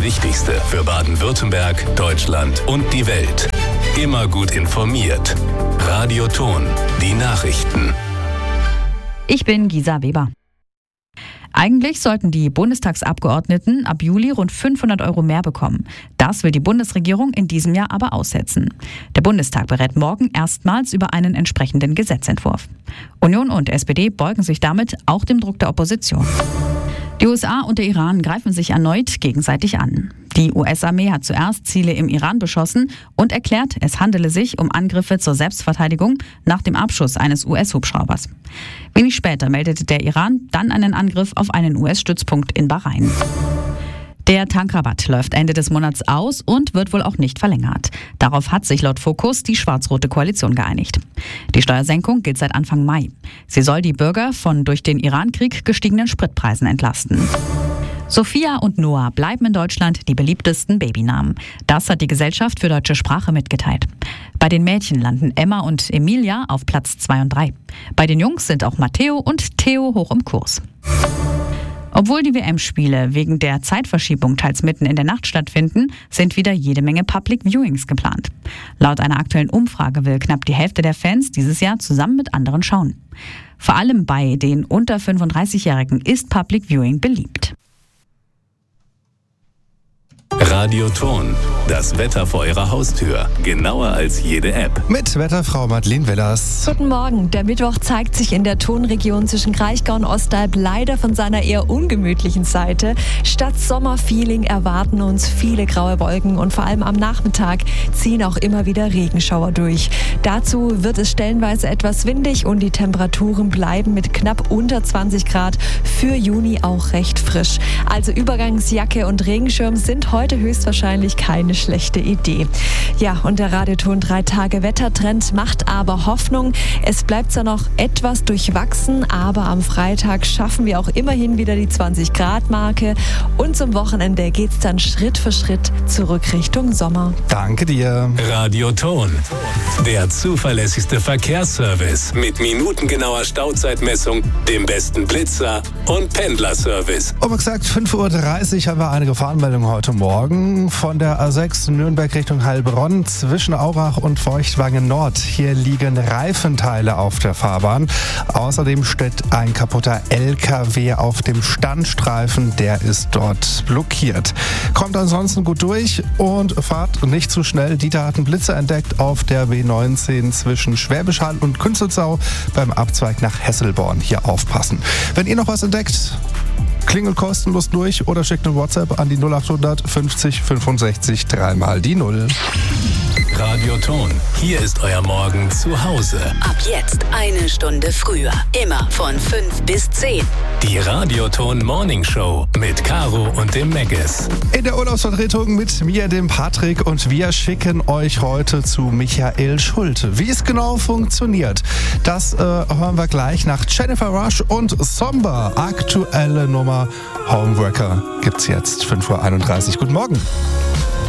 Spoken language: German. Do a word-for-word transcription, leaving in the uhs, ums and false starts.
Wichtigste für Baden-Württemberg, Deutschland und die Welt. Immer gut informiert. Radio Ton, die Nachrichten. Ich bin Gisa Weber. Eigentlich sollten die Bundestagsabgeordneten ab Juli rund fünfhundert Euro mehr bekommen. Das will die Bundesregierung in diesem Jahr aber aussetzen. Der Bundestag berät morgen erstmals über einen entsprechenden Gesetzentwurf. Union und S P D beugen sich damit auch dem Druck der Opposition. Die U S A und der Iran greifen sich erneut gegenseitig an. Die U S-Armee hat zuerst Ziele im Iran beschossen und erklärt, es handele sich um Angriffe zur Selbstverteidigung nach dem Abschuss eines U S-Hubschraubers. Wenig später meldete der Iran dann einen Angriff auf einen U S-Stützpunkt in Bahrain. Der Tankrabatt läuft Ende des Monats aus und wird wohl auch nicht verlängert. Darauf hat sich laut Focus die schwarz-rote Koalition geeinigt. Die Steuersenkung gilt seit Anfang Mai. Sie soll die Bürger von durch den Irankrieg gestiegenen Spritpreisen entlasten. Sophia und Noah bleiben in Deutschland die beliebtesten Babynamen. Das hat die Gesellschaft für deutsche Sprache mitgeteilt. Bei den Mädchen landen Emma und Emilia auf Platz zwei und drei. Bei den Jungs sind auch Matteo und Theo hoch im Kurs. Obwohl die W M-Spiele wegen der Zeitverschiebung teils mitten in der Nacht stattfinden, sind wieder jede Menge Public Viewings geplant. Laut einer aktuellen Umfrage will knapp die Hälfte der Fans dieses Jahr zusammen mit anderen schauen. Vor allem bei den unter fünfunddreißigjährigen ist Public Viewing beliebt. Radio Ton, das Wetter vor Ihrer Haustür. Genauer als jede App. Mit Wetterfrau Madeleine Willers. Guten Morgen. Der Mittwoch zeigt sich in der Tonregion zwischen Kraichgau und Ostalb leider von seiner eher ungemütlichen Seite. Statt Sommerfeeling erwarten uns viele graue Wolken und vor allem am Nachmittag ziehen auch immer wieder Regenschauer durch. Dazu wird es stellenweise etwas windig und die Temperaturen bleiben mit knapp unter zwanzig Grad für Juni auch recht frisch. Also Übergangsjacke und Regenschirm sind heute höchstwahrscheinlich keine schlechte Idee. Ja, und der Radioton drei Tage Wettertrend macht aber Hoffnung. Es bleibt zwar noch etwas durchwachsen, aber am Freitag schaffen wir auch immerhin wieder die zwanzig Grad Marke und zum Wochenende geht's dann Schritt für Schritt zurück Richtung Sommer. Danke dir. Radio Ton, der zuverlässigste Verkehrsservice mit minutengenauer Stauzeitmessung, dem besten Blitzer und Pendlerservice. Aber gesagt, fünf Uhr dreißig haben wir eine Gefahrenmeldung heute Morgen. Von der A sechs Nürnberg Richtung Heilbronn zwischen Aurach und Feuchtwangen Nord. Hier liegen Reifenteile auf der Fahrbahn. Außerdem steht ein kaputter L K W auf dem Standstreifen. Der ist dort blockiert. Kommt ansonsten gut durch und fahrt nicht zu schnell. Dieter hat einen Blitzer entdeckt auf der B neunzehn zwischen Schwäbisch Hall und Künzelsau beim Abzweig nach Hesselborn. Hier aufpassen. Wenn ihr noch was entdeckt, klingelt kostenlos durch oder schickt eine WhatsApp an die null achthundert fünfzig fünfundsechzig dreimal die null. Radio Ton, hier ist euer Morgen zu Hause. Ab jetzt eine Stunde früher. Immer von fünf bis zehn. Die Radio Ton Morning Show mit Caro und dem Meggis. In der Urlaubsvertretung mit mir, dem Patrick, und wir schicken euch heute zu Michael Schulte. Wie es genau funktioniert, das äh, hören wir gleich nach Jennifer Rush und Somber. Aktuelle Nummer Homeworker gibt's jetzt. fünf Uhr einunddreißig. Guten Morgen.